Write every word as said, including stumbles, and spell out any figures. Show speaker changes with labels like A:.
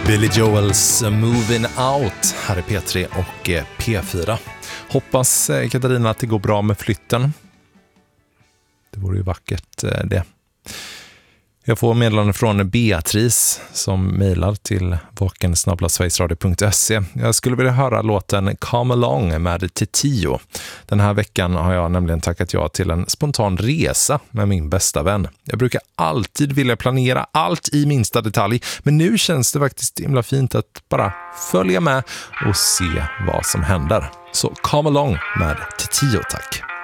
A: Billy Joels Moving Out här är P tre och P fyra. Hoppas Katarina att det går bra med flytten. Det vore ju vackert det. Jag får meddelande från Beatrice som mejlar till vaken snabel-a sverigesradio punkt se. Jag skulle vilja höra låten Come Along med Titio. Den här veckan har jag nämligen tackat ja till en spontan resa med min bästa vän. Jag brukar alltid vilja planera allt i minsta detalj, men nu känns det faktiskt himla fint att bara följa med och se vad som händer. Så Come Along med Titio, tack.